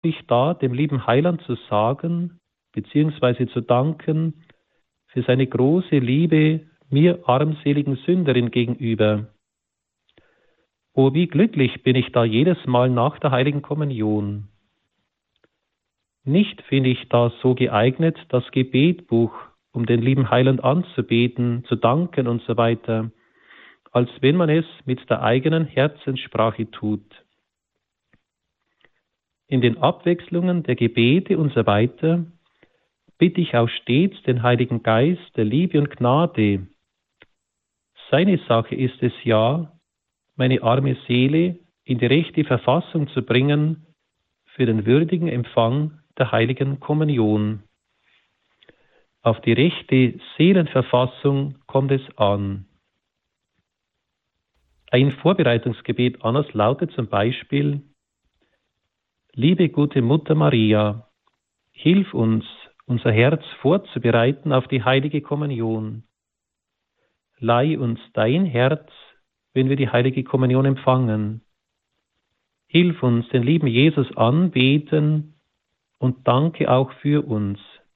ich da, dem lieben Heiland zu sagen, beziehungsweise zu danken, für seine große Liebe mir armseligen Sünderin gegenüber. Oh, wie glücklich bin ich da jedes Mal nach der heiligen Kommunion. Nicht finde ich da so geeignet, das Gebetbuch, um den lieben Heiland anzubeten, zu danken und so weiter, als wenn man es mit der eigenen Herzenssprache tut. In den Abwechslungen der Gebete und so weiter bitte ich auch stets den Heiligen Geist der Liebe und Gnade. Seine Sache ist es ja, meine arme Seele in die rechte Verfassung zu bringen für den würdigen Empfang der heiligen Kommunion. Auf die rechte Seelenverfassung kommt es an. Ein Vorbereitungsgebet Annas lautet zum Beispiel: Liebe gute Mutter Maria, hilf uns, unser Herz vorzubereiten auf die heilige Kommunion. Leih uns dein Herz, wenn wir die heilige Kommunion empfangen. Hilf uns, den lieben Jesus anbeten und danke auch für uns.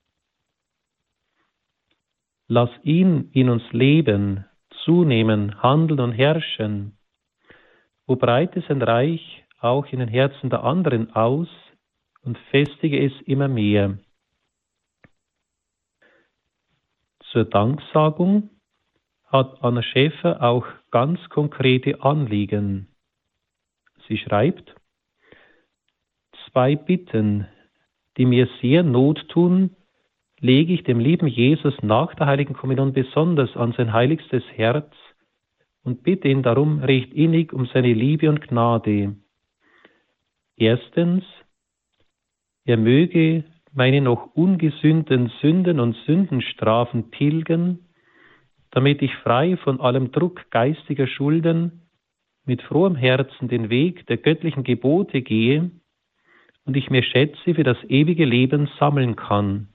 Lass ihn in uns leben, zunehmen, handeln und herrschen. O breite sein Reich auch in den Herzen der anderen aus und festige es immer mehr. Zur Danksagung hat Anna Schäfer auch ganz konkrete Anliegen. Sie schreibt: 2 Bitten, die mir sehr Not tun, lege ich dem lieben Jesus nach der heiligen Kommunion besonders an sein heiligstes Herz und bitte ihn darum recht innig um seine Liebe und Gnade. Erstens, er möge meine noch ungesühnten Sünden und Sündenstrafen tilgen, damit ich frei von allem Druck geistiger Schulden mit frohem Herzen den Weg der göttlichen Gebote gehe und ich mir Schätze für das ewige Leben sammeln kann.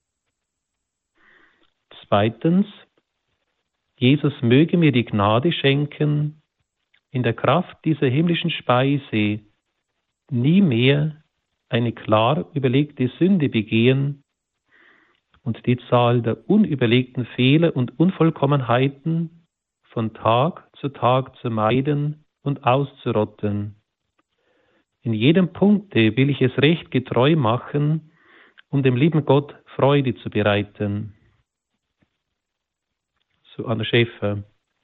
Zweitens, Jesus möge mir die Gnade schenken, in der Kraft dieser himmlischen Speise nie mehr eine klar überlegte Sünde begehen und die Zahl der unüberlegten Fehler und Unvollkommenheiten von Tag zu Tag zu meiden und auszurotten. In jedem Punkte will ich es recht getreu machen, um dem lieben Gott Freude zu bereiten. So Anna Schäfer.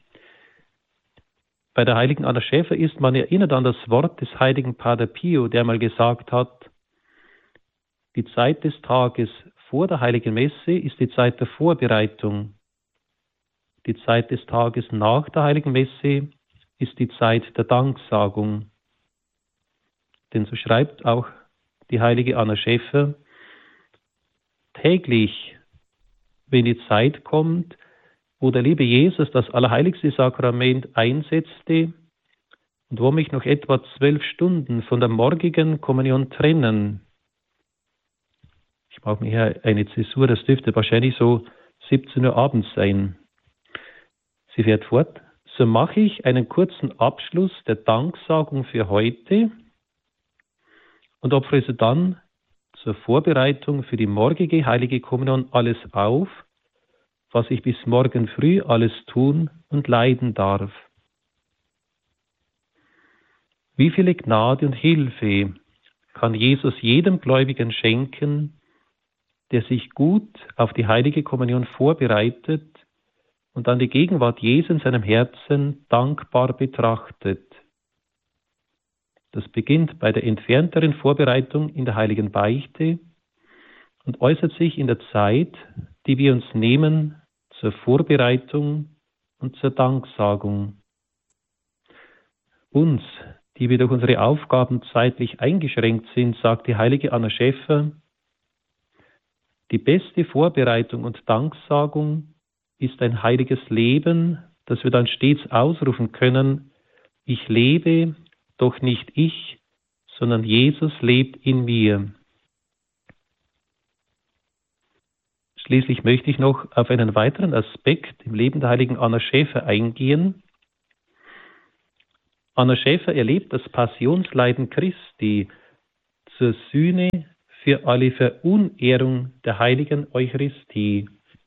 Bei der heiligen Anna Schäfer ist man erinnert an das Wort des heiligen Pater Pio, der mal gesagt hat: Die Zeit des Tages vor der heiligen Messe ist die Zeit der Vorbereitung. Die Zeit des Tages nach der heiligen Messe ist die Zeit der Danksagung. Denn so schreibt auch die heilige Anna Schäfer: Täglich, wenn die Zeit kommt, wo der liebe Jesus das allerheiligste Sakrament einsetzte und wo mich noch etwa 12 Stunden von der morgigen Kommunion trennen. Ich mache mir hier eine Zäsur, das dürfte wahrscheinlich so 17 Uhr abends sein. Sie fährt fort: So mache ich einen kurzen Abschluss der Danksagung für heute und opfere so dann zur Vorbereitung für die morgige heilige Kommunion alles auf, was ich bis morgen früh alles tun und leiden darf. Wie viele Gnade und Hilfe kann Jesus jedem Gläubigen schenken, der sich gut auf die heilige Kommunion vorbereitet und dann die Gegenwart Jesu in seinem Herzen dankbar betrachtet. Das beginnt bei der entfernteren Vorbereitung in der heiligen Beichte und äußert sich in der Zeit, die wir uns nehmen zur Vorbereitung und zur Danksagung. Uns, die wir durch unsere Aufgaben zeitlich eingeschränkt sind, sagt die heilige Anna Schäfer: Die beste Vorbereitung und Danksagung ist ein heiliges Leben, das wir dann stets ausrufen können: Ich lebe, doch nicht ich, sondern Jesus lebt in mir. Schließlich möchte ich noch auf einen weiteren Aspekt im Leben der heiligen Anna Schäfer eingehen. Anna Schäfer erlebt das Passionsleiden Christi zur Sühne für alle Verunehrung der heiligen Eucharistie.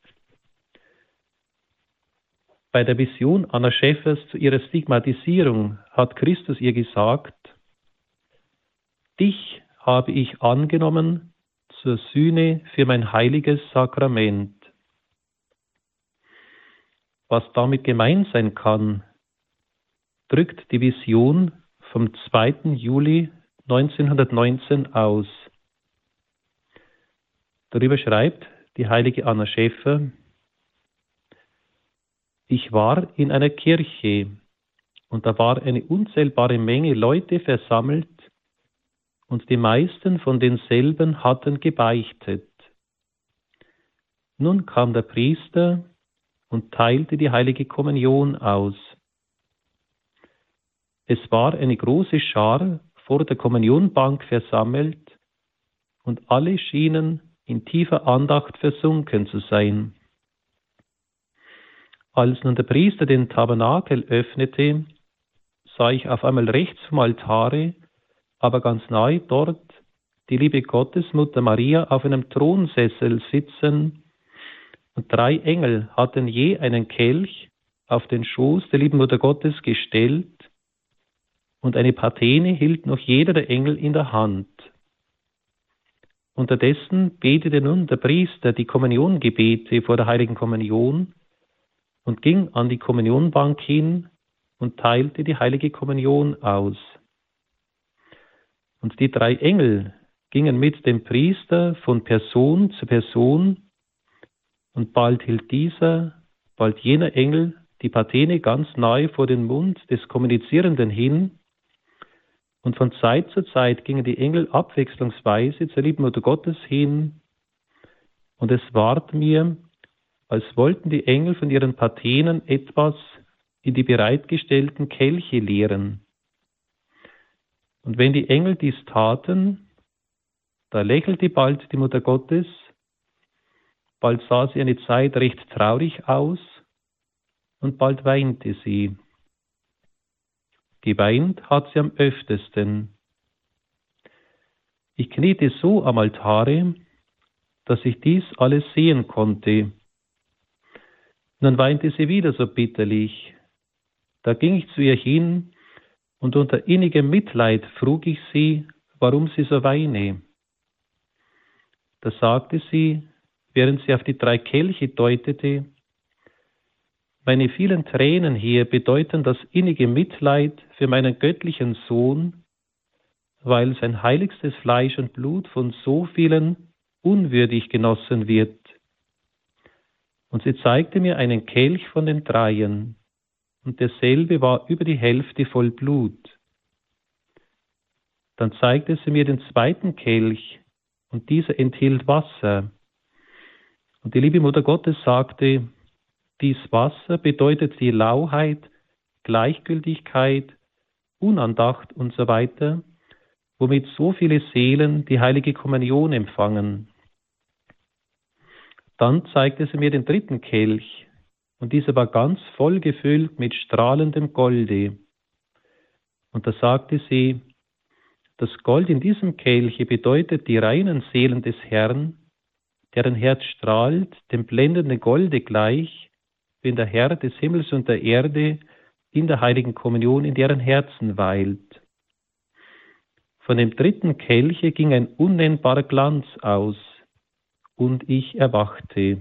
Bei der Vision Anna Schäffers zu ihrer Stigmatisierung hat Christus ihr gesagt: Dich habe ich angenommen zur Sühne für mein heiliges Sakrament. Was damit gemeint sein kann, drückt die Vision vom 2. Juli 1919 aus. Darüber schreibt die heilige Anna Schäffer: Ich war in einer Kirche und da war eine unzählbare Menge Leute versammelt und die meisten von denselben hatten gebeichtet. Nun kam der Priester und teilte die heilige Kommunion aus. Es war eine große Schar vor der Kommunionbank versammelt und alle schienen in tiefer Andacht versunken zu sein. Als nun der Priester den Tabernakel öffnete, sah ich auf einmal rechts vom Altare, aber ganz nahe dort, die liebe Gottesmutter Maria auf einem Thronsessel sitzen, und 3 Engel hatten je einen Kelch auf den Schoß der lieben Mutter Gottes gestellt, und eine Patene hielt noch jeder der Engel in der Hand. Unterdessen betete nun der Priester die Kommuniongebete vor der heiligen Kommunion und ging an die Kommunionbank hin und teilte die heilige Kommunion aus. Und die 3 Engel gingen mit dem Priester von Person zu Person, und bald hielt dieser, bald jener Engel die Patene ganz nahe vor den Mund des Kommunizierenden hin, und von Zeit zu Zeit gingen die Engel abwechslungsweise zur lieben Mutter Gottes hin, und es ward mir, als wollten die Engel von ihren Patenen etwas in die bereitgestellten Kelche leeren. Und wenn die Engel dies taten, da lächelte bald die Mutter Gottes, bald sah sie eine Zeit recht traurig aus und bald weinte sie. Geweint hat sie am öftesten. Ich kniete so am Altare, dass ich dies alles sehen konnte. Dann weinte sie wieder so bitterlich. Da ging ich zu ihr hin und unter innigem Mitleid frug ich sie, warum sie so weine. Da sagte sie, während sie auf die 3 Kelche deutete: Meine vielen Tränen hier bedeuten das innige Mitleid für meinen göttlichen Sohn, weil sein heiligstes Fleisch und Blut von so vielen unwürdig genossen wird. Und sie zeigte mir einen Kelch von den 3, und derselbe war über die Hälfte voll Blut. Dann zeigte sie mir den 2. Kelch, und dieser enthielt Wasser. Und die liebe Mutter Gottes sagte: Dies Wasser bedeutet die Lauheit, Gleichgültigkeit, Unandacht und so weiter, womit so viele Seelen die heilige Kommunion empfangen. Dann zeigte sie mir den 3. Kelch, und dieser war ganz voll gefüllt mit strahlendem Golde. Und da sagte sie: Das Gold in diesem Kelche bedeutet die reinen Seelen des Herrn, deren Herz strahlt dem blendenden Golde gleich, wenn der Herr des Himmels und der Erde in der heiligen Kommunion in deren Herzen weilt. Von dem 3. Kelche ging ein unnennbarer Glanz aus, und ich erwachte.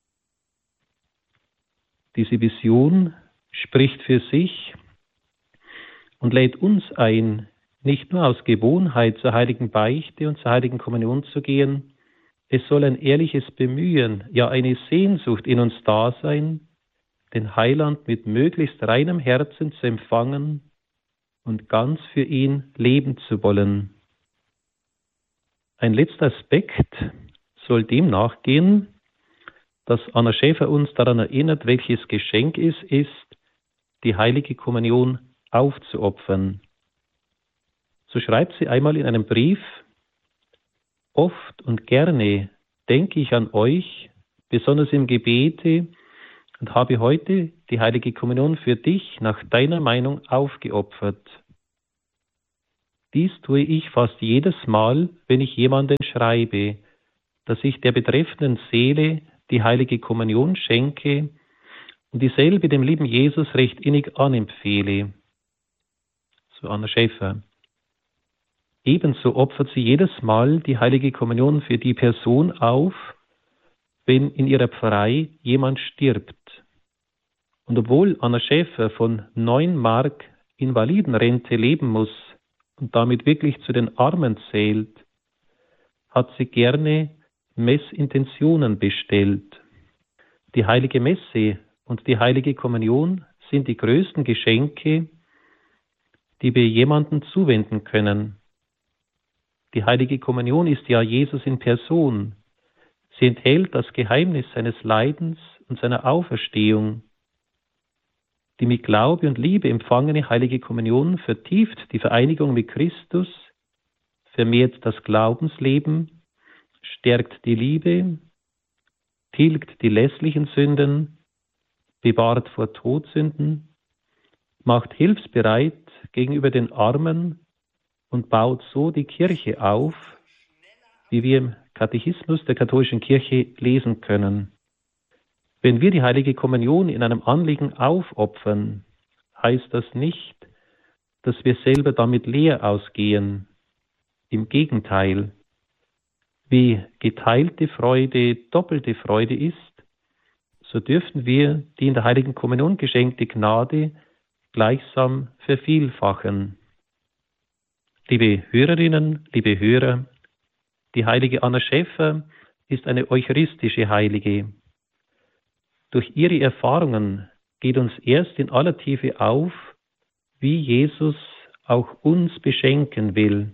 Diese Vision spricht für sich und lädt uns ein, nicht nur aus Gewohnheit zur heiligen Beichte und zur heiligen Kommunion zu gehen. Es soll ein ehrliches Bemühen, ja eine Sehnsucht in uns da sein, den Heiland mit möglichst reinem Herzen zu empfangen und ganz für ihn leben zu wollen. Ein letzter Aspekt soll dem nachgehen, dass Anna Schäfer uns daran erinnert, welches Geschenk es ist, die heilige Kommunion aufzuopfern. So schreibt sie einmal in einem Brief: Oft und gerne denke ich an euch, besonders im Gebete, und habe heute die heilige Kommunion für dich nach deiner Meinung aufgeopfert. Dies tue ich fast jedes Mal, wenn ich jemanden schreibe, dass ich der betreffenden Seele die heilige Kommunion schenke und dieselbe dem lieben Jesus recht innig anempfehle. So Anna Schäfer. Ebenso opfert sie jedes Mal die heilige Kommunion für die Person auf, wenn in ihrer Pfarrei jemand stirbt. Und obwohl Anna Schäfer von 9 Mark Invalidenrente leben muss und damit wirklich zu den Armen zählt, hat sie gerne Messintentionen bestellt. Die heilige Messe und die heilige Kommunion sind die größten Geschenke, die wir jemandem zuwenden können. Die heilige Kommunion ist ja Jesus in Person. Sie enthält das Geheimnis seines Leidens und seiner Auferstehung. Die mit Glaube und Liebe empfangene heilige Kommunion vertieft die Vereinigung mit Christus, vermehrt das Glaubensleben, stärkt die Liebe, tilgt die lässlichen Sünden, bewahrt vor Todsünden, macht hilfsbereit gegenüber den Armen und baut so die Kirche auf, wie wir im Katechismus der katholischen Kirche lesen können. Wenn wir die heilige Kommunion in einem Anliegen aufopfern, heißt das nicht, dass wir selber damit leer ausgehen. Im Gegenteil, wie geteilte Freude doppelte Freude ist, so dürfen wir die in der heiligen Kommunion geschenkte Gnade gleichsam vervielfachen. Liebe Hörerinnen, liebe Hörer, die heilige Anna Schäfer ist eine eucharistische Heilige. Durch ihre Erfahrungen geht uns erst in aller Tiefe auf, wie Jesus auch uns beschenken will.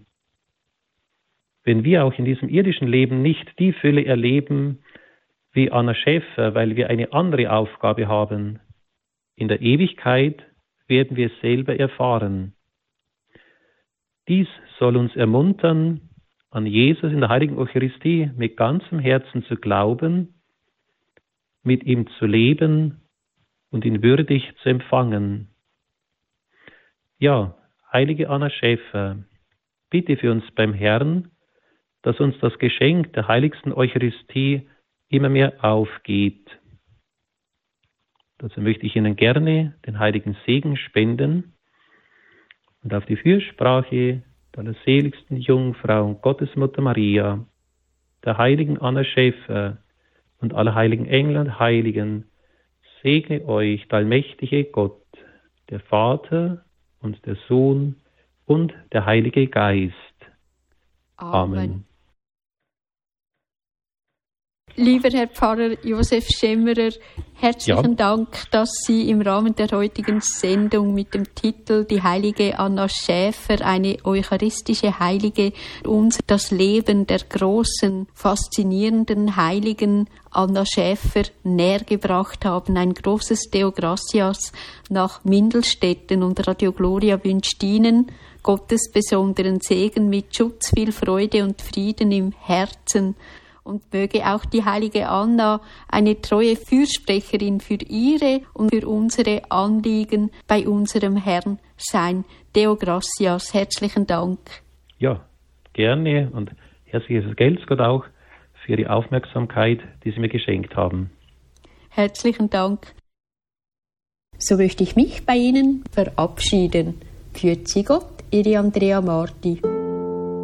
Wenn wir auch in diesem irdischen Leben nicht die Fülle erleben wie Anna Schäfer, weil wir eine andere Aufgabe haben, in der Ewigkeit werden wir es selber erfahren. Dies soll uns ermuntern, an Jesus in der heiligen Eucharistie mit ganzem Herzen zu glauben, mit ihm zu leben und ihn würdig zu empfangen. Ja, heilige Anna Schäfer, bitte für uns beim Herrn, dass uns das Geschenk der heiligsten Eucharistie immer mehr aufgeht. Dazu möchte ich Ihnen gerne den heiligen Segen spenden und auf die Fürsprache der allerseligsten Jungfrau und Gottesmutter Maria, der heiligen Anna Schäfer und aller heiligen Engel und Heiligen, segne euch der allmächtige Gott, der Vater und der Sohn und der Heilige Geist. Amen. Lieber Herr Pfarrer Josef Schemmerer, herzlichen Dank, dass Sie im Rahmen der heutigen Sendung mit dem Titel Die heilige Anna Schäfer, eine eucharistische Heilige, uns das Leben der großen, faszinierenden Heiligen Anna Schäfer nähergebracht haben. Ein großes Deo Gratias nach Mindelstetten, und Radio Gloria wünscht Ihnen Gottes besonderen Segen mit Schutz, viel Freude und Frieden im Herzen. Und möge auch die heilige Anna eine treue Fürsprecherin für ihre und für unsere Anliegen bei unserem Herrn sein. Deo Gratias, herzlichen Dank. Ja, gerne und herzliches Geld Gott auch für Ihre Aufmerksamkeit, die Sie mir geschenkt haben. Herzlichen Dank. So möchte ich mich bei Ihnen verabschieden. Für Sie Gott, Ihre Andrea Marti.